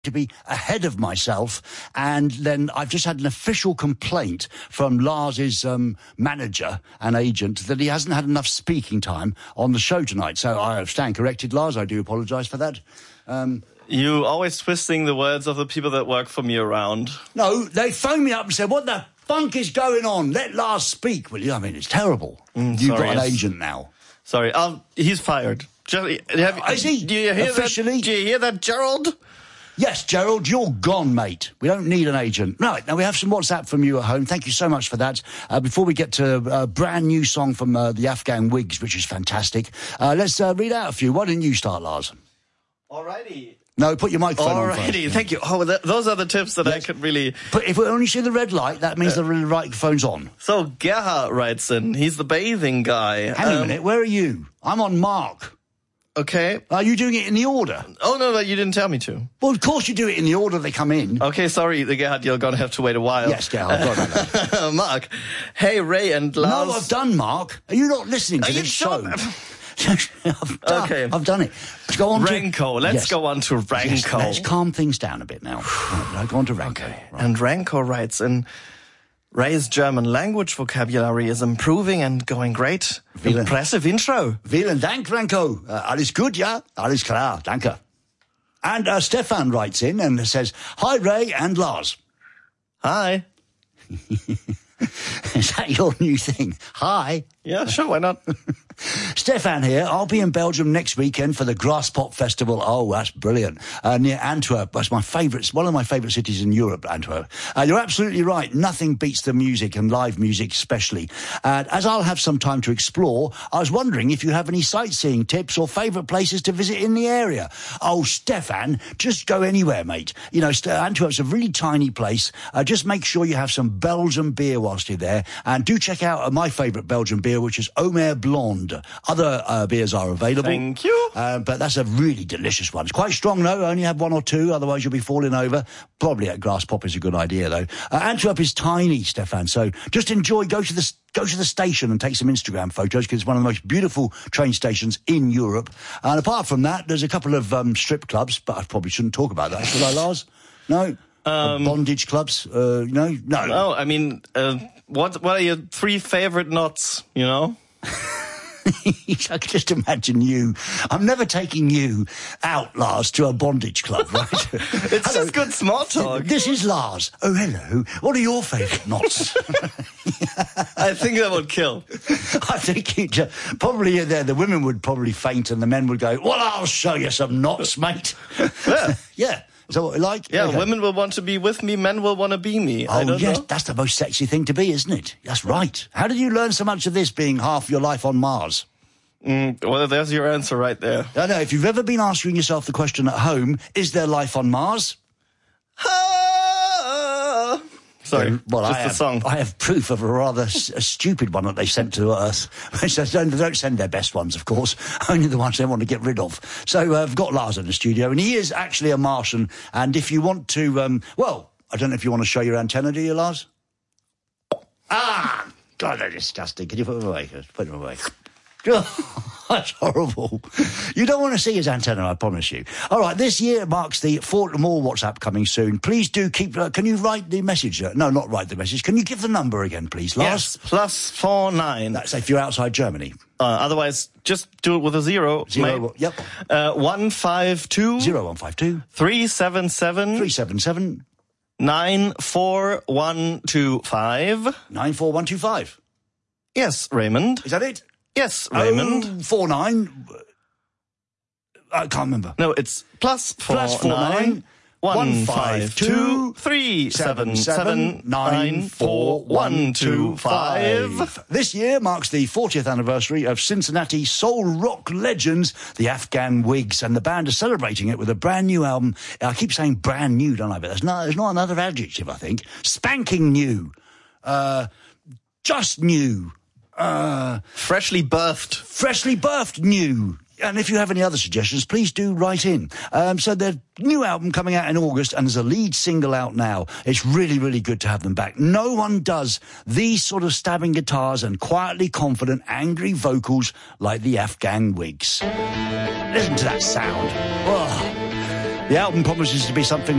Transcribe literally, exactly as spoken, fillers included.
to be ahead of myself, and then I've just had an official complaint from Lars's um, manager and agent that he hasn't had enough speaking time on the show tonight. So I stand corrected, Lars. I do apologise for that. Um, you always twisting the words of the people that work for me around. No, they phoned me up and said, "What the funk is going on? Let Lars speak, will you?" I mean, it's terrible. Mm, You've sorry, got an yes. agent now. Sorry, um, he's fired. Ger- have, Oh, is he? Do you hear Officially? that? Do you hear that, Gerald? Yes, Gerald, you're gone, mate. We don't need an agent. Right, now we have some WhatsApp from you at home. Thank you so much for that. Uh, before we get to a brand new song from uh, the Afghan Wigs, which is fantastic, uh, let's uh, read out a few. Why didn't you start, Lars? Alrighty. No, put your microphone on first. Alrighty, thank you. Oh, th- those are the tips that yes. I could really... But if we only see the red light, that means uh, the microphone's on. So Gerhard writes in. He's the bathing guy. Hang um, a minute, where are you? I'm on Mark. Okay. Are you doing it in the order? Oh, no, no, you didn't tell me to. Well, of course you do it in the order they come in. Okay, sorry, the Gerhard, you're going to have to wait a while. Yes, Gerhard, go on. Mark. Hey, Ray and Lars. No, I've done, Mark. Are you not listening to are this show? I've done, okay. I've done it. Let's go on Ranko. to... Let's yes. go on to Ranko. Yes, let's calm things down a bit now. Right, go on to Ranko. Okay. Right. And Ranko writes in... Ray's German language vocabulary is improving and going great. Vielen. Impressive intro. Vielen Dank, Ranko. Uh, alles gut, ja? Alles klar, danke. And uh, Stefan writes in and says, "Hi, Ray and Lars." Hi. Is that your new thing? Hi. Yeah, sure, why not? Stefan here. I'll be in Belgium next weekend for the Grasspop Festival. Oh, that's brilliant. Uh, near Antwerp. That's my favourite, one of my favourite cities in Europe, Antwerp. Uh, you're absolutely right. Nothing beats the music and live music especially. Uh, as I'll have some time to explore, I was wondering if you have any sightseeing tips or favourite places to visit in the area. Oh, Stefan, just go anywhere, mate. You know, Antwerp's a really tiny place. Uh, just make sure you have some Belgian beer whilst you're there. And do check out uh, my favourite Belgian beer, which is Omer Blonde. Other uh, beers are available. Thank you. Uh, but that's a really delicious one. It's quite strong, though. Only have one or two, otherwise you'll be falling over. Probably at Grasspop is a good idea, though. Uh, Antwerp is tiny, Stefan, so just enjoy. Go to the go to the station and take some Instagram photos, because it's one of the most beautiful train stations in Europe. And apart from that, there's a couple of um, strip clubs, but I probably shouldn't talk about that, should I, Lars? No? Um, bondage clubs? Uh, no? No. No, I mean, uh, what, what are your three favorite knots, you know? I can just imagine you. I'm never taking you out, Lars, to a bondage club, right? It's Hello. just good small talk. This is Lars. Oh, hello. What are your favourite knots? I think that would kill. I think you'd uh, probably uh, there. The women would probably faint, and the men would go, "Well, I'll show you some knots, mate." Yeah. Yeah. Is that what you like? Yeah, okay. Women will want to be with me, men will want to be me. Oh, I don't yes, know. that's the most sexy thing to be, isn't it? That's right. How did you learn so much of this, being half your life on Mars? Mm, well, there's your answer right there. I know. If you've ever been asking yourself the question at home, is there life on Mars? Ah! Sorry, well, just I the have, song. I have proof of a rather s- a stupid one that they sent to Earth. So don't, don't send their best ones, of course. Only the ones they want to get rid of. So uh, I've got Lars in the studio, and he is actually a Martian. And if you want to, um, well, I don't know if you want to show your antenna, do you, Lars? Ah! God, they're disgusting. Can you put them away? Put them away. Oh, that's horrible. You don't want to see his antenna, I promise you. All right, this year marks the fourth, more WhatsApp coming soon. Please do keep, uh, can you write the message? Uh, no, not write the message. Can you give the number again, please, Lars? Yes, plus four nine. That's if you're outside Germany. Uh, otherwise, just do it with a zero. Zero, mate. yep. Uh, one five two. Zero one five two. Three seven seven. Three seven seven. Nine four one two five. Nine four one two five. Yes, Raymond. Is that it? Yes, Raymond. Oh, four nine. I can't remember. No, it's plus four, Plus four nine, nine. one five two three seven seven nine four one two five. This year marks the fortieth anniversary of Cincinnati soul rock legends, the Afghan Wigs, and the band are celebrating it with a brand new album. I keep saying brand new, don't I? But there's not, there's not another adjective, I think. Spanking new. Uh, just new. Uh, Freshly birthed. Freshly birthed new. And if you have any other suggestions, please do write in. Um, so their new album coming out in August, and there's a lead single out now. It's really, really good to have them back. No one does these sort of stabbing guitars and quietly confident, angry vocals like the Afghan Wigs. Listen to that sound. Oh. The album promises to be something